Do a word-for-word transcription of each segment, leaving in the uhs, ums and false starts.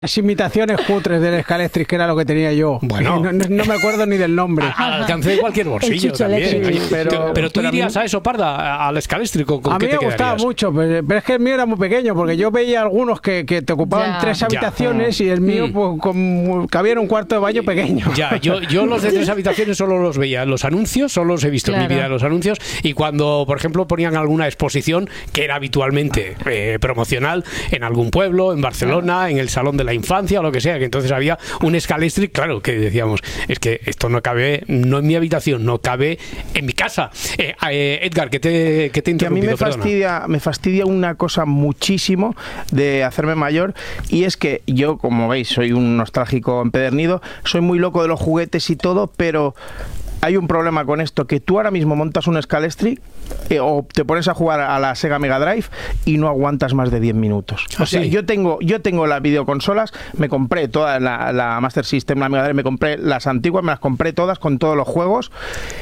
Las imitaciones cutres del Scalextric, que era lo que tenía yo. Bueno. No, no, no me acuerdo ni del nombre. Al alcance de cualquier bolsillo también. Sí, pero, pero tú pero irías a, mí, a eso, Parda, al Scalextric. ¿Con, con a qué mí te me gustaba quedarías? mucho, pero, pero es que el mío era muy pequeño, porque yo veía algunos que, que te ocupaban ya. tres habitaciones ya. y el mío mm. pues, con, cabía en un cuarto de baño pequeño. Ya, yo, yo los de tres habitaciones solo los veía en los anuncios, solo los he visto Claro. en mi vida en los anuncios, y cuando, por ejemplo, ponían alguna exposición que era habitualmente eh, promocional en algún pueblo, en Barcelona, en el Salón de la Infancia o lo que sea, que entonces había un Scalextric, claro, que decíamos, es que esto no cabe, no en mi habitación, no cabe en mi casa. Eh, eh, Edgar, ¿qué te, qué te he Que a mí me interrumpido? fastidia, me fastidia una cosa muchísimo de hacerme mayor, y es que yo, como veis, soy un nostálgico empedernido, soy muy loco de los juguetes y todo, pero hay un problema con esto, que tú ahora mismo montas un Scalextric eh, o te pones a jugar a la Sega Mega Drive y no aguantas más de diez minutos. ¿Ah, O sea, sí? yo tengo yo tengo las videoconsolas, me compré toda la, la Master System, la Mega Drive, me compré las antiguas, me las compré todas con todos los juegos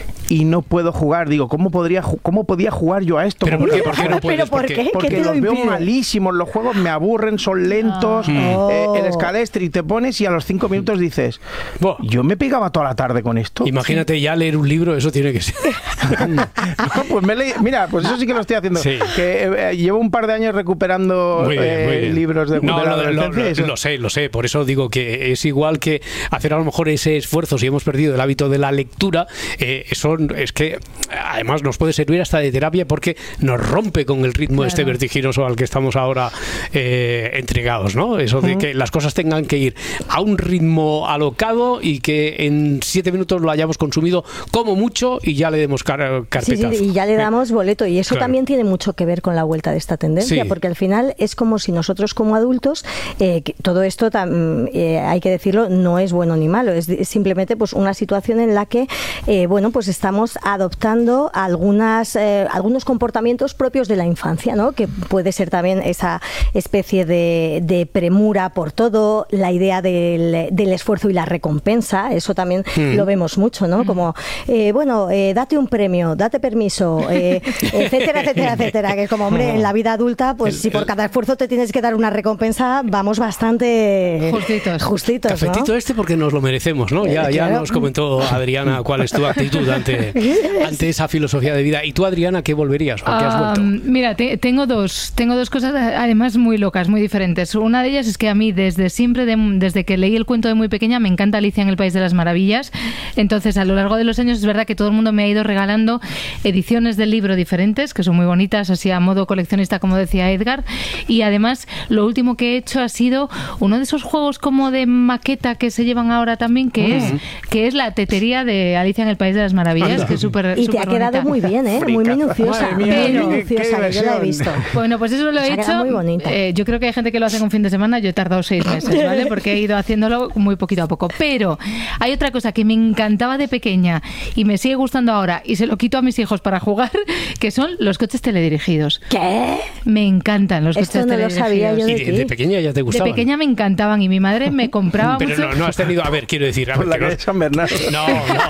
y no puedo jugar. Digo, ¿cómo podría cómo podía jugar yo a esto? ¿Pero por qué? ¿Por qué no ¿Pero puedes? por ¿Por qué? qué? Porque ¿Qué te lo los veo impide? malísimos, los juegos me aburren, son lentos. Oh. Eh, el Scalextric te pones y a los cinco minutos dices, Buah. yo me pegaba toda la tarde con esto. Imagínate ya leer un libro, eso tiene que ser. No, pues me leí, mira, pues eso sí que lo estoy haciendo. Sí. Que eh, llevo un par de años recuperando Muy bien, eh, muy bien. libros de, no, de la lo, lo, adolescencia. lo, y eso. lo sé, lo sé. Por eso digo que es igual que hacer a lo mejor ese esfuerzo si hemos perdido el hábito de la lectura. Eh, eso es que además nos puede servir hasta de terapia porque nos rompe con el ritmo Claro. este vertiginoso al que estamos ahora eh, entregados, ¿no? Eso de que las cosas tengan que ir a un ritmo alocado y que en siete minutos lo hayamos consumido como mucho y ya le demos car Sí, carpetazo. sí, y ya le damos boleto. Y eso Claro. también tiene mucho que ver con la vuelta de esta tendencia, Sí. porque al final es como si nosotros como adultos, eh, que todo esto, tam, eh, hay que decirlo, no es bueno ni malo, es, es simplemente pues una situación en la que eh, bueno, pues estamos adoptando algunas eh, algunos comportamientos propios de la infancia, ¿no? Que puede ser también esa especie de, de premura por todo, la idea del, del esfuerzo y la recompensa, eso también Mm. lo vemos mucho, ¿no? Como, eh, bueno, eh, date un premio, date permiso, eh, etcétera, etcétera, etcétera, que es como, hombre, en la vida adulta, pues El- si por el- cada esfuerzo te tienes que dar una recompensa, vamos bastante Justitos. justitos, ¿no? Cafetito este porque nos lo merecemos, ¿no? Ya, Eh, ya claro. nos comentó Adriana cuál es tu actitud ante, ante esa filosofía de vida. ¿Y tú, Adriana, qué volverías? ¿O a qué has vuelto? Um, mira, te- tengo dos, tengo dos cosas además muy locas, muy diferentes. Una de ellas es que a mí desde siempre, de- desde que leí el cuento de muy pequeña, me encanta Alicia en el País de las Maravillas. Entonces, a lo largo de los años es verdad que todo el mundo me ha ido regalando ediciones del libro diferentes, que son muy bonitas, así a modo coleccionista, como decía Edgar. Y además, lo último que he hecho ha sido uno de esos juegos como de maqueta que se llevan ahora también, que es que es la tetería de Alicia en el País de las Maravillas, Anda. que es súper Y te ha quedado muy bien, ¿eh? Muy Fricazo. minuciosa, Madre mía, muy qué- minuciosa, qué que yo la he visto. versión. Bueno, pues eso lo Se he ha quedado hecho. muy bonita. eh, yo creo que hay gente que lo hace en un fin de semana. Yo he tardado seis meses, ¿vale? Porque he ido haciéndolo muy poquito a poco. Pero hay otra cosa que me encantaba de pequeña y me sigue gustando ahora y se lo quito a mis hijos para jugar, que son los coches teledirigidos. ¿Qué? Me encantan los Esto coches no lo teledirigidos. sabía yo ¿Y de de, ti. de pequeña ya te De gustaban? pequeña me encantaban y mi madre me compraba Pero mucho. no, no has tenido... A ver, quiero decir... A ver, Por la que no- calle de San Bernardo. No,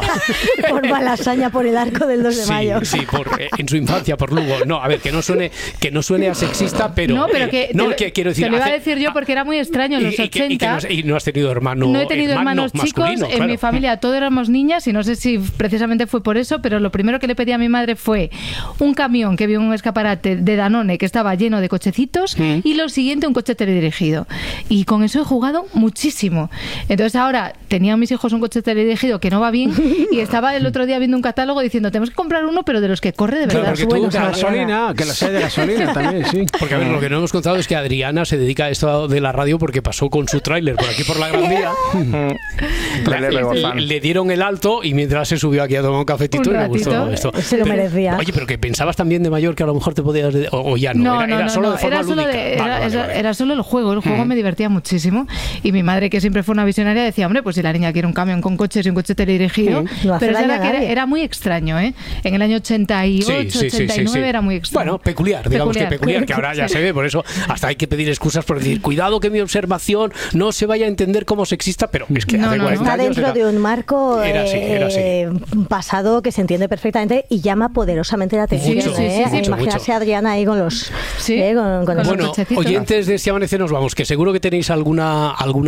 no. Por Malasaña, por el arco del dos de Sí, mayo. sí, por, eh, en su infancia, por Lugo. No, a ver, que no suene, que no suene a sexista, pero... no, pero eh, que, no, te, lo- que quiero decir... te lo iba a hace- decir yo porque era muy extraño en y- los y que- y que ochenta. no has- y no has tenido hermano No he tenido hermano hermanos chicos, masculino, en claro. mi familia todos éramos niñas y no sé si precisamente fue por eso, pero lo primero que le pedí a mi madre fue un camión que vio un escaparate de Danone que estaba lleno de cochecitos Mm. y lo siguiente un coche teledirigido. Y con eso he jugado muchísimo. Entonces ahora tenían mis hijos un coche teledirigido que no va bien y estaba el otro día viendo un catálogo diciendo tenemos que comprar uno pero de los que corre de Claro, verdad. porque tú- Bueno, De gasolina, que los hay de gasolina también, sí. Porque a ver, lo que no hemos contado es que Adriana se dedica a esto de la radio porque pasó con su tráiler por aquí por la Gran Vía. Trailer de Le, Gozán. le dieron el alto y mientras se subió aquí a tomar un cafetito Un y le gustó ratito. esto. Se lo Pero- merecía. Oye, pero que pensabas también de mayor que a lo mejor te podías... de- O, o ya no, No, era, no, era no, solo no, de forma era solo, lúdica. de- Vale, era, vale, era- vale. era solo el juego, el juego Mm. me divertía muchísimo y mi madre, que siempre fue una visionaria, decía, hombre, pues si la niña quiere un camión con coches y un coche teledirigido. Sí, no hace pero es daño verdad a que era, nadie. era muy extraño, ¿eh? En el año ochenta y ocho, Sí, sí, sí, ochenta y nueve sí, sí. era muy extraño. Bueno, peculiar, digamos Peculiar. que peculiar, que ahora ya se ve, por eso hasta hay que pedir excusas por decir, cuidado que mi observación no se vaya a entender como sexista, pero es que No, hace no, cuarenta Está años dentro era- de un marco Era así, era así. eh, pasado que se entiende perfectamente y llama poderosamente la atención. Mucho, sí, ¿eh? sí, sí. mucho, Imaginarse mucho. a Adriana ahí con los... Sí, eh, con, con con esos- los Bueno, cochecitos. oyentes de Si Amanece nos vamos, que seguro que tenéis alguna alguna